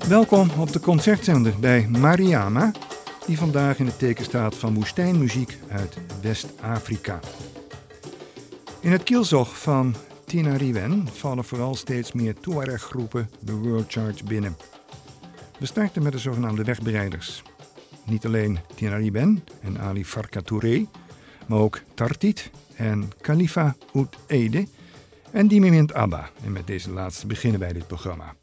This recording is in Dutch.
Welkom op de concertzender bij Mariama, die vandaag in het teken staat van woestijnmuziek uit West-Afrika. In het kielzog van Tinariwen vallen vooral steeds meer Tuareg-groepen de World Charge binnen. We starten met de zogenaamde wegbereiders. Niet alleen Tinariwen en Ali Farka Touré, maar ook Tartit en Khalifa Oud Ede en Dimimint Abba. En met deze laatste beginnen wij dit programma.